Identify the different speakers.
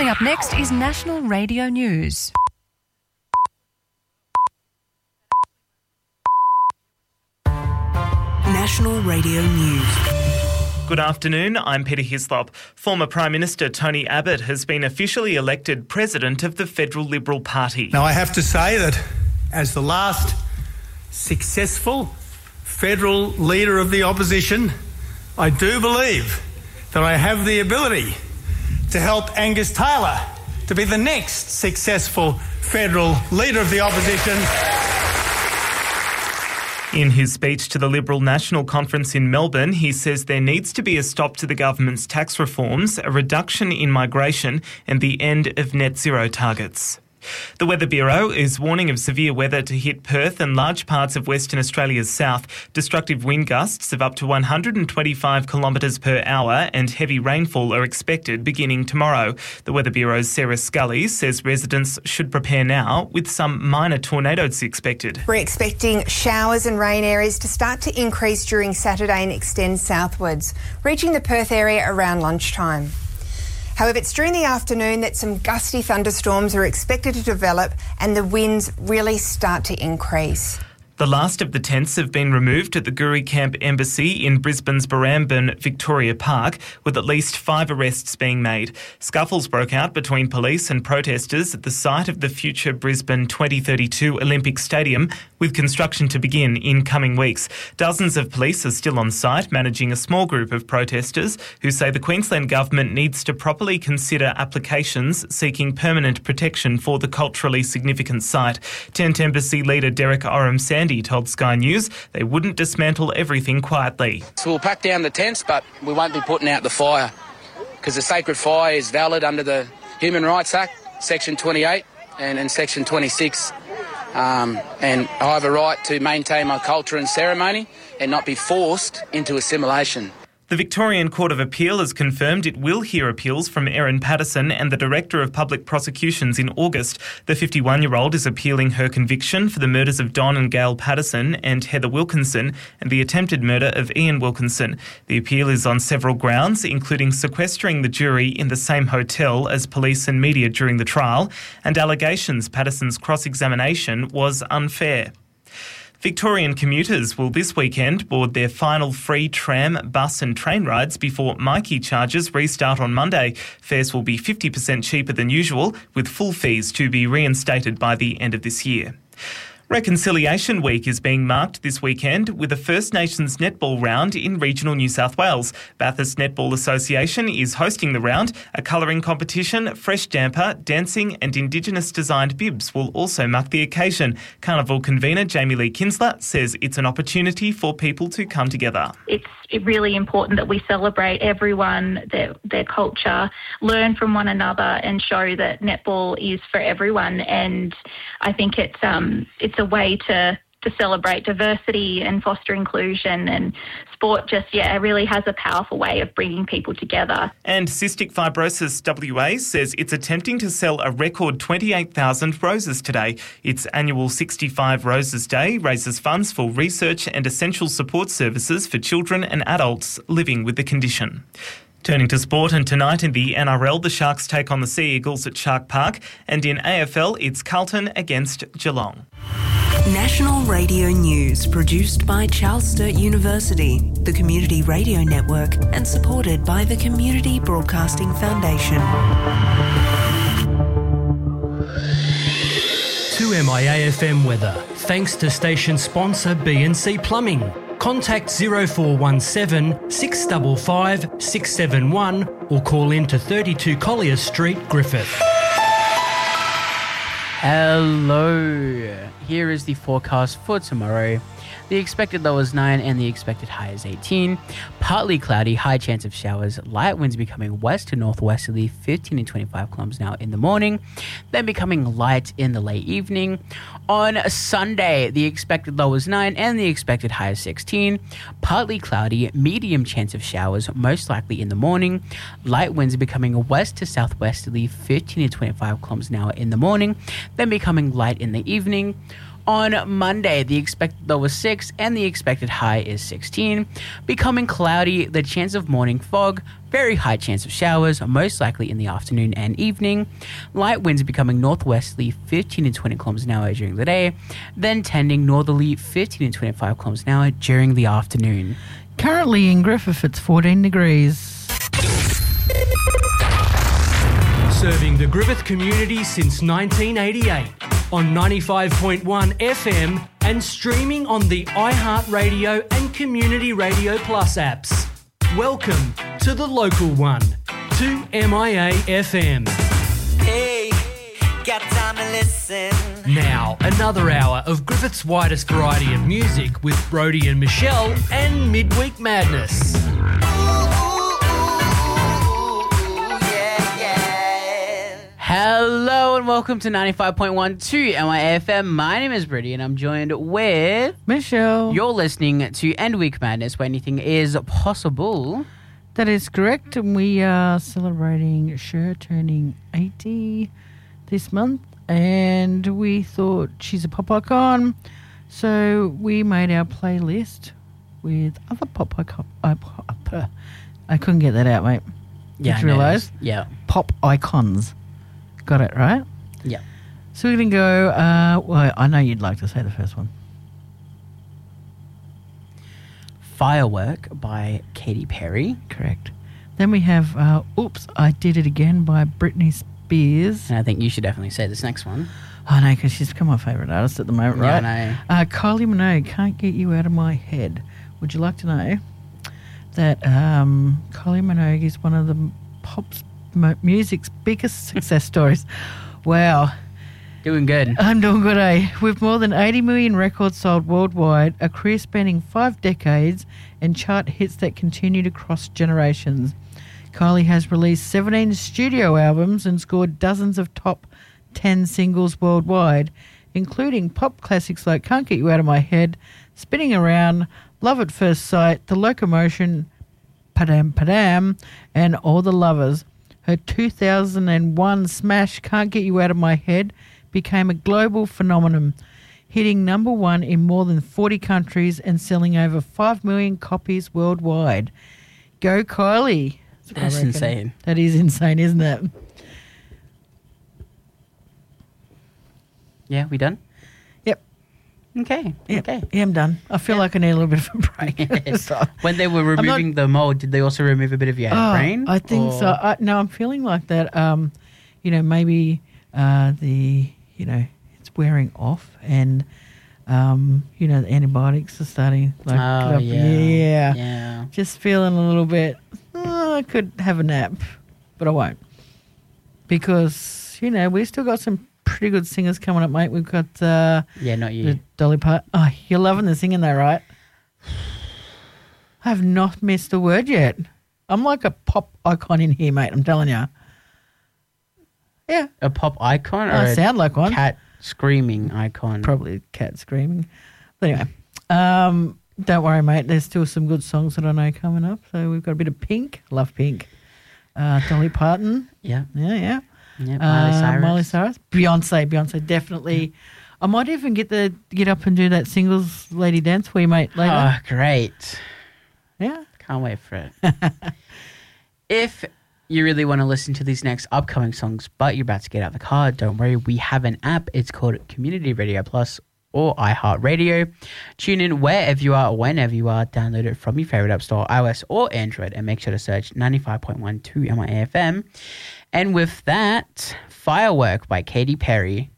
Speaker 1: Coming up next is National Radio News.
Speaker 2: National Radio News.
Speaker 3: Good afternoon, I'm Peter Hislop. Former Prime Minister Tony Abbott has been officially elected President of the Federal Liberal Party.
Speaker 4: Now, I have to say that as the last successful federal leader of the opposition, I do believe that I have the ability to help Angus Taylor to be the next successful federal leader of the opposition.
Speaker 3: In his speech to the Liberal National Conference in Melbourne, he says there needs to be a stop to the government's tax reforms, a reduction in migration and the end of net zero targets. The Weather Bureau is warning of severe weather to hit Perth and large parts of Western Australia's south. Destructive wind gusts of up to 125 kilometres per hour and heavy rainfall are expected beginning tomorrow. The Weather Bureau's Sarah Scully says residents should prepare now, with some minor tornadoes expected.
Speaker 5: We're expecting showers and rain areas to start to increase during Saturday and extend southwards, reaching the Perth area around lunchtime. However, it's during the afternoon that some gusty thunderstorms are expected to develop and the winds really start to increase.
Speaker 3: The last of the tents have been removed at the Guri Camp Embassy in Brisbane's Barambin Victoria Park, with at least 5 arrests being made. Scuffles broke out between police and protesters at the site of the future Brisbane 2032 Olympic Stadium, with construction to begin in coming weeks. Dozens of police are still on site, managing a small group of protesters who say the Queensland Government needs to properly consider applications seeking permanent protection for the culturally significant site. Tent Embassy leader Derek Oram-Sandy told Sky News they wouldn't dismantle everything quietly.
Speaker 6: So we'll pack down the tents, but we won't be putting out the fire, because the sacred fire is valid under the Human Rights Act, Section 28 and Section 26. And I have a right to maintain my culture and ceremony and not be forced into assimilation.
Speaker 3: The Victorian Court of Appeal has confirmed it will hear appeals from Erin Patterson and the Director of Public Prosecutions in August. The 51-year-old is appealing her conviction for the murders of Don and Gail Patterson and Heather Wilkinson and the attempted murder of Ian Wilkinson. The appeal is on several grounds, including sequestering the jury in the same hotel as police and media during the trial, and allegations Patterson's cross-examination was unfair. Victorian commuters will this weekend board their final free tram, bus and train rides before Mikey charges restart on Monday. Fares will be 50% cheaper than usual, with full fees to be reinstated by the end of this year. Reconciliation Week is being marked this weekend with a First Nations netball round in regional New South Wales. Bathurst Netball Association is hosting the round. A colouring competition, fresh damper, dancing and Indigenous-designed bibs will also mark the occasion. Carnival convener Jamie Lee Kinsler says it's an opportunity for people to come together.
Speaker 7: It's really important that we celebrate everyone, their culture, learn from one another and show that netball is for everyone. And I think it's a way to celebrate diversity and foster inclusion, and sport just, really has a powerful way of bringing people together. And
Speaker 3: Cystic Fibrosis WA says it's attempting to sell a record 28,000 roses today. Its annual 65 Roses Day raises funds for research and essential support services for children and adults living with the condition. Turning to sport, and tonight in the NRL, the Sharks take on the Sea Eagles at Shark Park, and in AFL, it's Carlton against Geelong.
Speaker 2: National Radio News, produced by Charles Sturt University, the Community Radio Network, and supported by the Community Broadcasting Foundation.
Speaker 8: 2MIA-FM weather, thanks to station sponsor B&C Plumbing. Contact 0417 655 671 or call in to 32 Collier Street, Griffith.
Speaker 9: Hello. Here is the forecast for tomorrow. The expected low is 9 and the expected high is 18. Partly cloudy, high chance of showers. Light winds becoming west to northwesterly, 15 and 25 kilometers an hour in the morning, then becoming light in the late evening. On Sunday, the expected low is 9 and the expected high is 16. Partly cloudy, medium chance of showers, most likely in the morning. Light winds becoming west to southwesterly, 15 to 25 kilometers an hour in the morning, then becoming light in the evening. On Monday, the expected low is 6 and the expected high is 16. Becoming cloudy, the chance of morning fog, very high chance of showers, most likely in the afternoon and evening. Light winds becoming northwesterly 15 to 20 kilometers an hour during the day, then tending northerly 15 to 25 kilometers an hour during the afternoon.
Speaker 10: Currently in Griffith, it's 14 degrees.
Speaker 8: Serving the Griffith community since 1988 on 95.1 FM and streaming on the iHeartRadio and Community Radio Plus apps. Welcome to the local one, 2MIA FM.
Speaker 11: Hey, got time to listen.
Speaker 8: Now, another hour of Griffith's widest variety of music with Brody and Michelle and Midweek Madness.
Speaker 9: Hello and welcome to 95.12 MIFM. My name is Brittany and I'm joined with
Speaker 10: Michelle.
Speaker 9: You're listening to End Week Madness, where anything is possible.
Speaker 10: That is correct. And we are celebrating Cher turning 80 this month. And we thought she's a pop icon. So we made our playlist with other pop icons. I couldn't get that out, mate.
Speaker 9: Yeah,
Speaker 10: Did you realise?
Speaker 9: Yeah.
Speaker 10: Pop icons. Got it, right?
Speaker 9: Yeah.
Speaker 10: So we're going to go, well, I know you'd like to say the first one.
Speaker 9: Firework by Katy Perry.
Speaker 10: Correct. Then we have Oops, I Did It Again by Britney Spears.
Speaker 9: And I think you should definitely say this next one.
Speaker 10: I know, because she's become my favourite artist at the moment, right?
Speaker 9: Yeah, I know.
Speaker 10: Kylie Minogue, Can't Get You Out of My Head. Would you like to know that Kylie Minogue is one of the music's biggest success stories? Wow.
Speaker 9: Doing good.
Speaker 10: I'm doing good, eh? With more than 80 million records sold worldwide, a career spanning 5 decades, and chart hits that continue to cross generations. Kylie has released 17 studio albums and scored dozens of top 10 singles worldwide, including pop classics like Can't Get You Out of My Head, Spinning Around, Love at First Sight, The Locomotion, Padam Padam, and All the Lovers. Her 2001 smash Can't Get You Out of My Head became a global phenomenon, hitting number 1 in more than 40 countries and selling over 5 million copies worldwide. Go Kylie.
Speaker 9: That's insane.
Speaker 10: That is insane, isn't it?
Speaker 9: Yeah, we done?
Speaker 10: Yep.
Speaker 9: Okay.
Speaker 10: Yep.
Speaker 9: Okay.
Speaker 10: Yeah, I'm done. I feel like I need a little bit of a break. So,
Speaker 9: when they were removing the mold, did they also remove a bit of your brain?
Speaker 10: I think so. No, I'm feeling like that. Maybe it's wearing off, and the antibiotics are starting.
Speaker 9: Yeah.
Speaker 10: Just feeling a little bit. I could have a nap, but I won't, because we've still got some pretty good singers coming up, mate. We've got
Speaker 9: not you,
Speaker 10: Dolly Parton. Oh, you're loving the singing though, right? I have not missed a word yet. I'm like a pop icon in here, mate. I'm telling you. Yeah,
Speaker 9: a pop icon, or
Speaker 10: I sound like one.
Speaker 9: Cat screaming icon.
Speaker 10: Probably a cat screaming. But anyway, don't worry, mate. There's still some good songs that I know coming up. So we've got a bit of Pink. Love Pink. Dolly Parton.
Speaker 9: Yeah.
Speaker 10: Yeah.
Speaker 9: Miley Cyrus.
Speaker 10: Beyonce, definitely. I might even get up and do that singles lady dance for you, mate, later.
Speaker 9: Oh, great.
Speaker 10: Yeah.
Speaker 9: Can't wait for it. If you really want to listen to these next upcoming songs, but you're about to get out of the car, don't worry. We have an app. It's called Community Radio Plus or iHeartRadio. Tune in wherever you are, whenever you are. Download it from your favorite app store, iOS or Android, and make sure to search 95.12 MIFM. And with that, Firework by Katy Perry